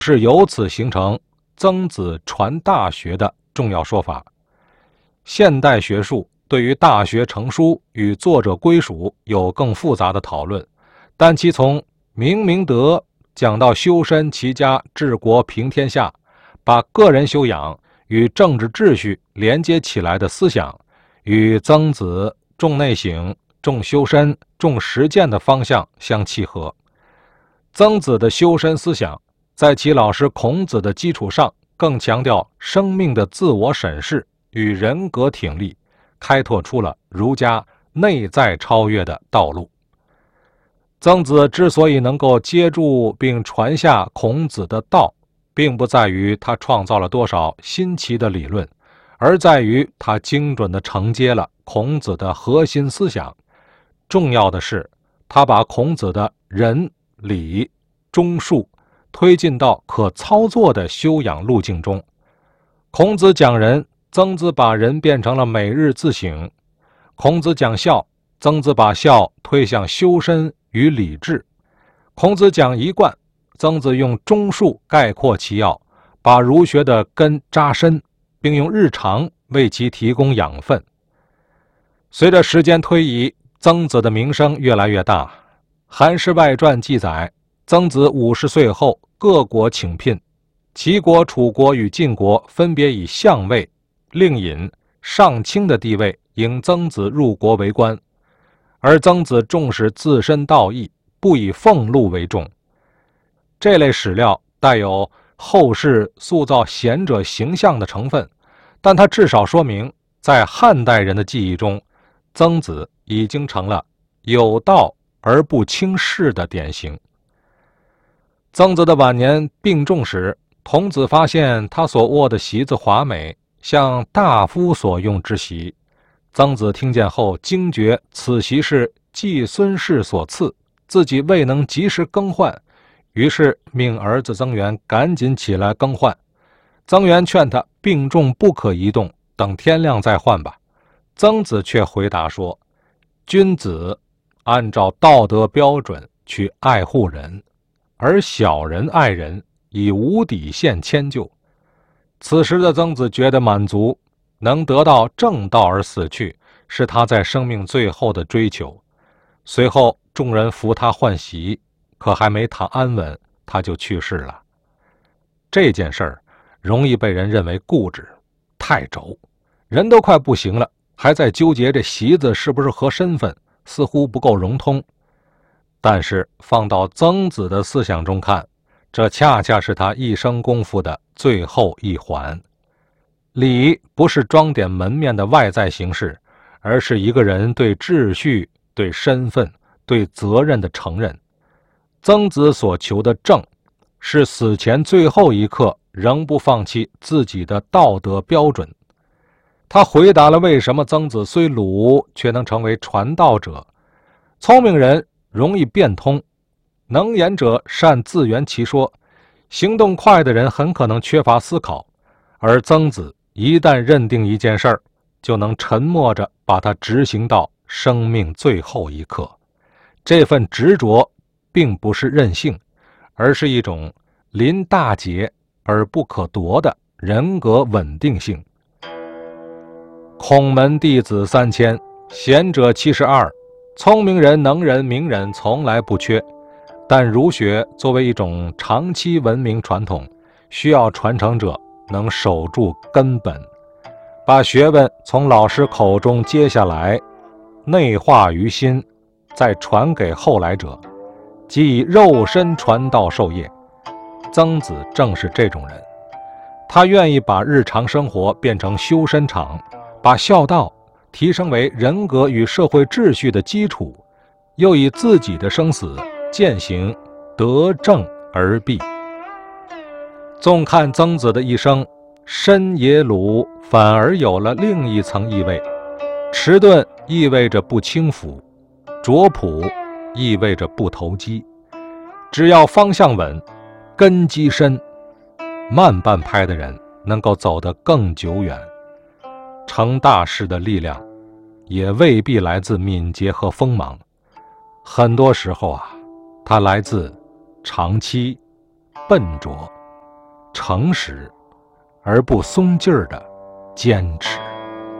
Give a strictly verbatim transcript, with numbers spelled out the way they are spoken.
是由此形成曾子传大学的重要说法。现代学术对于大学成书与作者归属有更复杂的讨论，但其从明明德讲到修身齐家治国平天下，把个人修养与政治秩序连接起来的思想，与曾子重内省、重修身、重实践的方向相契合。曾子的修身思想在其老师孔子的基础上，更强调生命的自我审视与人格挺立，开拓出了儒家内在超越的道路。曾子之所以能够接住并传下孔子的道，并不在于他创造了多少新奇的理论，而在于他精准地承接了孔子的核心思想。重要的是，他把孔子的仁、礼、忠、术推进到可操作的修养路径中。孔子讲仁，曾子把仁变成了每日自省；孔子讲孝，曾子把孝推向修身与理智；孔子讲一贯，曾子用忠术概括其要，把儒学的根扎深，并用日常为其提供养分。随着时间推移，曾子的名声越来越大。《韩氏外传》记载，曾子五十岁后，各国请聘，齐国、楚国与晋国分别以相位、令尹、上卿的地位迎曾子入国为官，而曾子重视自身道义，不以俸禄为重。这类史料带有后世塑造贤者形象的成分，但它至少说明，在汉代人的记忆中，曾子已经成了有道而不轻视的典型。曾子的晚年病重时，童子发现他所卧的席子华美，像大夫所用之席。曾子听见后惊觉此席是季孙氏所赐，自己未能及时更换，于是命儿子曾源赶紧起来更换。曾源劝他病重不可移动，等天亮再换吧。曾子却回答说，君子按照道德标准去爱护人，而小人爱人以无底线迁就。此时的曾子觉得满足，能得到正道而死去，是他在生命最后的追求。随后众人扶他换席，可还没躺安稳，他就去世了。这件事儿容易被人认为固执、太轴，人都快不行了，还在纠结这席子是不是合身份，似乎不够融通。但是放到曾子的思想中看，这恰恰是他一生功夫的最后一环。礼不是装点门面的外在形式，而是一个人对秩序、对身份、对责任的承认。曾子所求的正，是死前最后一刻仍不放弃自己的道德标准。他回答了为什么曾子虽鲁却能成为传道者。聪明人容易变通，能言者善自圆其说，行动快的人很可能缺乏思考，而曾子一旦认定一件事儿，就能沉默着把它执行到生命最后一刻。这份执着并不是任性，而是一种临大节而不可夺的人格稳定性。孔门弟子三千，贤者七十二，聪明人、能人、名人从来不缺。但儒学作为一种长期文明传统，需要传承者能守住根本，把学问从老师口中接下来，内化于心，再传给后来者，即以肉身传道授业。曾子正是这种人，他愿意把日常生活变成修身场，把孝道提升为人格与社会秩序的基础，又以自己的生死践行得正而必。纵看曾子的一生，申也鲁反而有了另一层意味。迟钝意味着不轻浮，拙朴意味着不投机。只要方向稳，根基深，慢半拍的人能够走得更久远。成大事的力量也未必来自敏捷和锋芒，很多时候啊，它来自长期笨拙。 诚实而不松劲儿的坚持。